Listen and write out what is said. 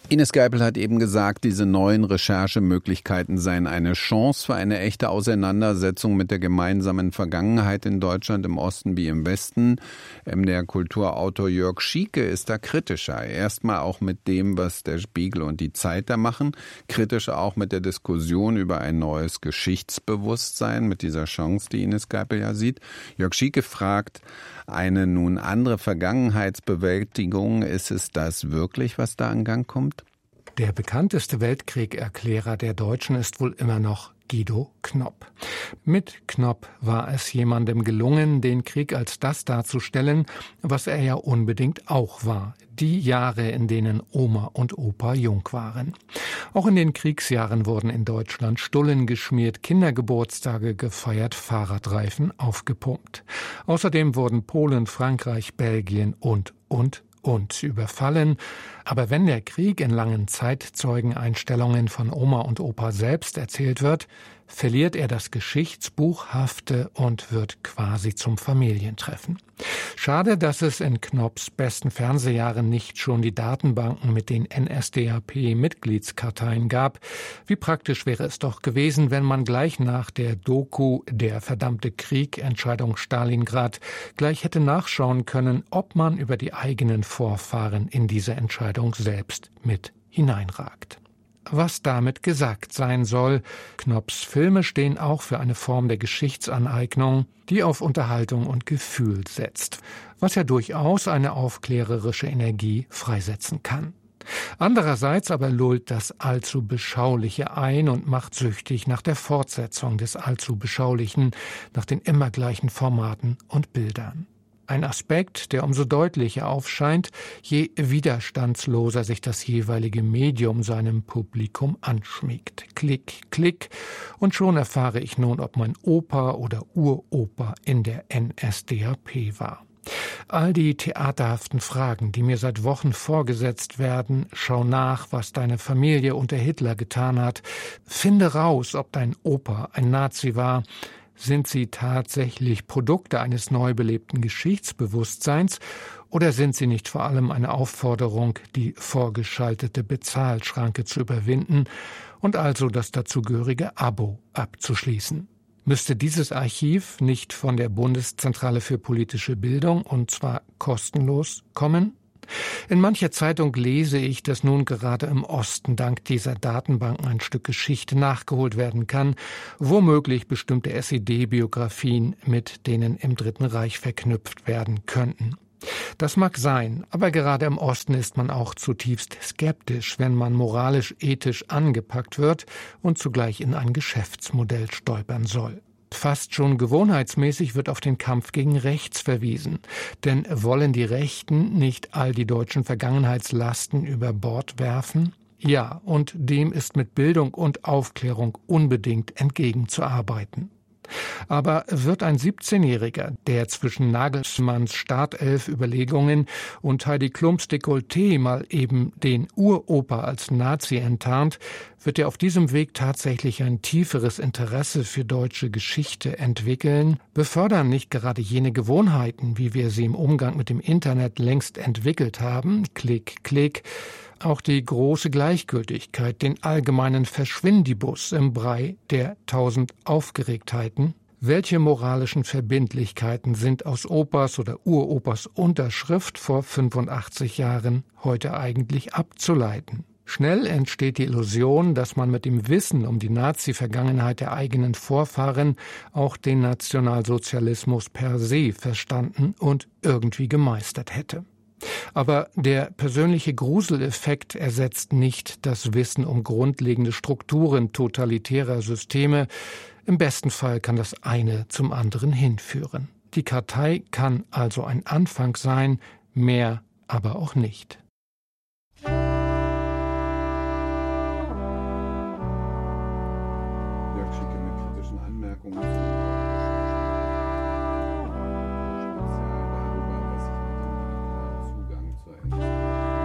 Ines Geipel hat eben gesagt, diese neuen Recherchemöglichkeiten seien eine Chance für eine echte Auseinandersetzung mit der gemeinsamen Vergangenheit in Deutschland im Osten wie im Westen. Der Kulturautor Jörg Schieke ist da kritischer. Erstmal auch mit dem, was der Spiegel und die Zeit da machen. Kritischer auch mit der Diskussion über ein neues Geschichtsbewusstsein, mit dieser Chance, die Ines Geipel ja sieht. Jörg Schieke fragt, eine nun andere Vergangenheitsbewältigung, ist es das wirklich, was da in Gang kommt? Der bekannteste Weltkriegerklärer der Deutschen ist wohl immer noch Guido Knopp. Mit Knopp war es jemandem gelungen, den Krieg als das darzustellen, was er ja unbedingt auch war. Die Jahre, in denen Oma und Opa jung waren. Auch in den Kriegsjahren wurden in Deutschland Stullen geschmiert, Kindergeburtstage gefeiert, Fahrradreifen aufgepumpt. Außerdem wurden Polen, Frankreich, Belgien und überfallen. Aber wenn der Krieg in langen Zeitzeugeneinstellungen von Oma und Opa selbst erzählt wird, verliert er das Geschichtsbuchhafte und wird quasi zum Familientreffen. Schade, dass es in Knopps besten Fernsehjahren nicht schon die Datenbanken mit den NSDAP-Mitgliedskarteien gab. Wie praktisch wäre es doch gewesen, wenn man gleich nach der Doku »Der verdammte Krieg, Entscheidung Stalingrad« gleich hätte nachschauen können, ob man über die eigenen Vorfahren in diese Entscheidung selbst mit hineinragt. Was damit gesagt sein soll, Knopps Filme stehen auch für eine Form der Geschichtsaneignung, die auf Unterhaltung und Gefühl setzt, was ja durchaus eine aufklärerische Energie freisetzen kann. Andererseits aber lullt das allzu Beschauliche ein und macht süchtig nach der Fortsetzung des allzu Beschaulichen, nach den immer gleichen Formaten und Bildern. Ein Aspekt, der umso deutlicher aufscheint, je widerstandsloser sich das jeweilige Medium seinem Publikum anschmiegt. Klick, Klick, und schon erfahre ich nun, ob mein Opa oder Uropa in der NSDAP war. All die theaterhaften Fragen, die mir seit Wochen vorgesetzt werden, schau nach, was deine Familie unter Hitler getan hat, finde raus, ob dein Opa ein Nazi war. Sind sie tatsächlich Produkte eines neu belebten Geschichtsbewusstseins oder sind sie nicht vor allem eine Aufforderung, die vorgeschaltete Bezahlschranke zu überwinden und also das dazugehörige Abo abzuschließen? Müsste dieses Archiv nicht von der Bundeszentrale für politische Bildung und zwar kostenlos kommen? In mancher Zeitung lese ich, dass nun gerade im Osten dank dieser Datenbanken ein Stück Geschichte nachgeholt werden kann, womöglich bestimmte SED-Biografien mit denen im Dritten Reich verknüpft werden könnten. Das mag sein, aber gerade im Osten ist man auch zutiefst skeptisch, wenn man moralisch-ethisch angepackt wird und zugleich in ein Geschäftsmodell stolpern soll. Fast schon gewohnheitsmäßig wird auf den Kampf gegen rechts verwiesen. Denn wollen die Rechten nicht all die deutschen Vergangenheitslasten über Bord werfen? Ja, und dem ist mit Bildung und Aufklärung unbedingt entgegenzuarbeiten. Aber wird ein 17-Jähriger, der zwischen Nagelsmanns Startelf-Überlegungen und Heidi Klums Dekolleté mal eben den Uropa als Nazi enttarnt, wird er auf diesem Weg tatsächlich ein tieferes Interesse für deutsche Geschichte entwickeln? Befördern nicht gerade jene Gewohnheiten, wie wir sie im Umgang mit dem Internet längst entwickelt haben, Klick, Klick, auch die große Gleichgültigkeit, den allgemeinen Verschwindibus im Brei der 1000 Aufgeregtheiten? Welche moralischen Verbindlichkeiten sind aus Opas oder Uropas Unterschrift vor 85 Jahren heute eigentlich abzuleiten? Schnell entsteht die Illusion, dass man mit dem Wissen um die Nazi-Vergangenheit der eigenen Vorfahren auch den Nationalsozialismus per se verstanden und irgendwie gemeistert hätte. Aber der persönliche Gruseleffekt ersetzt nicht das Wissen um grundlegende Strukturen totalitärer Systeme. Im besten Fall kann das eine zum anderen hinführen. Die Kartei kann also ein Anfang sein, mehr aber auch nicht. Jörg Schieke mit kritischen Anmerkungen.